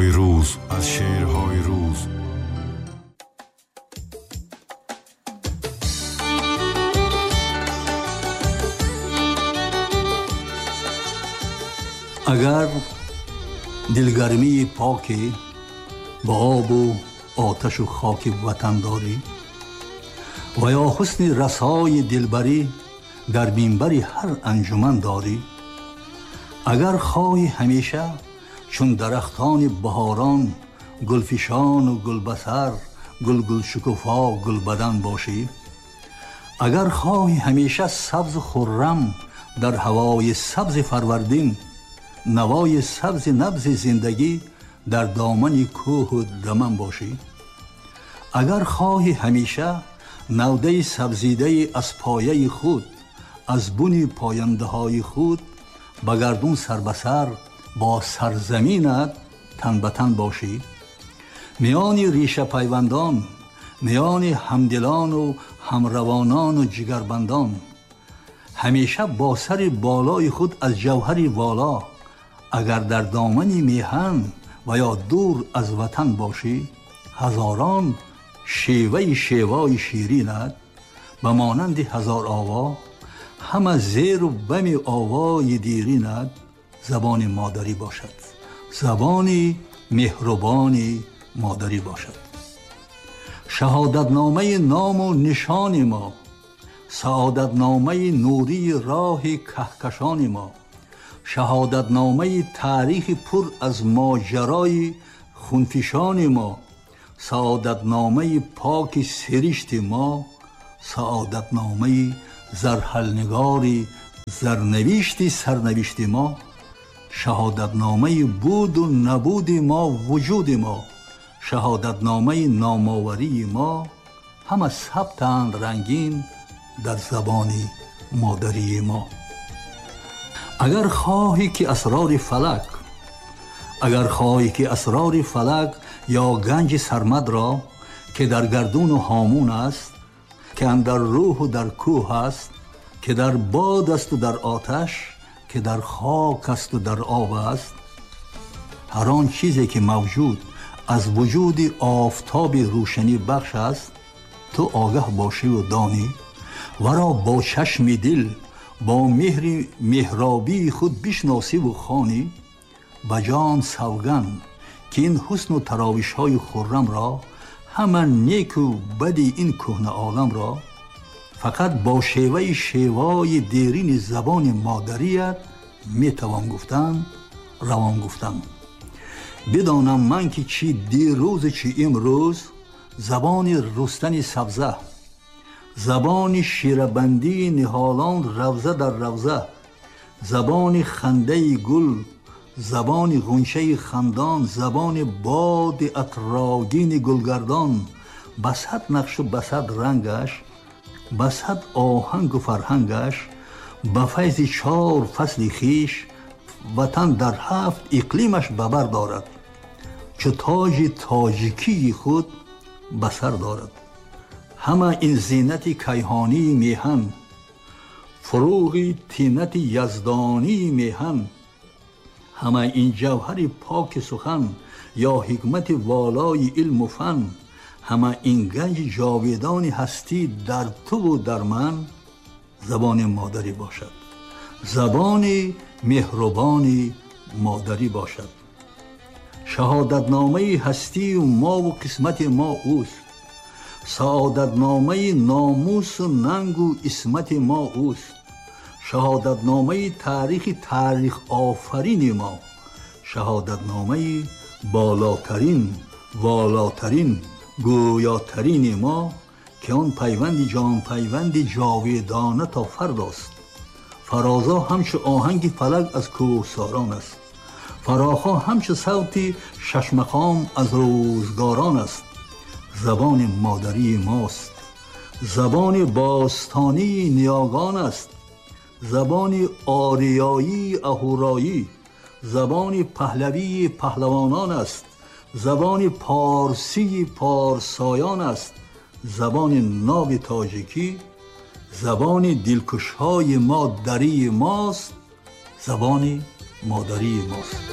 شعرهای روز از شعرهای روز. اگر دلگرمی پاکی با آب و آتش و خاک وطن داری و یا حسن رسای دلبری در منبر هر انجمن داری، اگر خواهی همیشه چون درختان بهاران گلفشان و گلبسر گل شکوفا گل بدن باشی، اگر خواهی همیشه سبز خرم در هوای سبز فروردین نوای سبز نبض زندگی در دامن کوه و دمن باشی، اگر خواهی همیشه نوده سبزیده از پایه خود از بن پاینده های خود بگردون سر به سر با سرزمینت تن به تن باشی، میان ریشه پیوندان، میان همدلان و همروانان و جگربندان همیشه با سر بالای خود از جوهر والا، اگر در دامن میهن و یا دور از وطن باشی، هزاران شیوای شیرینت به مانند هزار آوا همه زیر و بم آوای دیرینت زبان مادری باشد، زبان مهربان مادری باشد. شهادتنامه نام و نشان ما، سعادتنامه نوری راه کهکشان ما، شهادتنامه تاریخ پر از ماجرای خونفشان ما، سعادتنامه پاک سرشت ما، سعادتنامه زرحلنگار زرنوشت سرنوشت ما، شهادتنامه بود و نبود ما وجود ما، شهادتنامه نامآوری ما، همه ثبتند رنگین در زبان مادری ما. اگر خواهی که اسرار فلک یا گنج سرمد را که در گردون و هامون است، که اندر روح و در کوه است، که در باد است و در آتش، که در خاک است و در آب است، هر آن چیزی که موجود از وجود آفتاب روشنی بخش است، تو آگه باشی و دانی و را با چشم دل با مهر مهرابی خود بشناسی و خوانی، به جان سوگند که این حسن و تراوش های خرم را، همه نیک و بد این کهنه عالم را، فقط با شیوای دیرین زبان مادریت میتوان گفتن، روان گفتن. بدانم من که چی دیروز چی امروز، زبان رستن سبزه، زبان شیربندی نهالان روزه در روزه، زبان خنده گل، زبان غنچه خندان، زبان باد عطرآگین گلگردان، بسط نقش و بسط رنگش، بسط آهنگ و فرهنگش، به فیض 4 فصل خویش وطن در 7 اقلیمش به بر دارد، چو تاج تاجیکی خود به سر دارد. همه این زینت کیهانی میهن، فروغ طینت یزدانی میهن، همه این جوهر پاک سخن یا حکمت والای علم و فن، همه این گنج جاویدان هستی در تو و در من، زبان مادری باشد، زبان مهربان مادری باشد. شهادتنامه هستی و ما و قسمت ما اوست، سعادتنامه ناموس و ننگ و عصمت ما اوست، شهادتنامه تاریخ آفرین ما، شهادتنامه والاترین گویاترین ما، که آن پیوند جان پیوند جاویدانه تا فرداست. فرازا همچو آهنگ فلک از کوهساران است، فراخا همچو صوت ششمخام از روزگاران است. زبان مادری ماست، زبان باستانی نیاگان است، زبان آریایی اهورایی، زبان پهلوی پهلوانان است، زبان پارسی پارسایان است، زبان ناب تاجیکی، زبان دلکشهای ما دری ماست، زبان مادری ماست.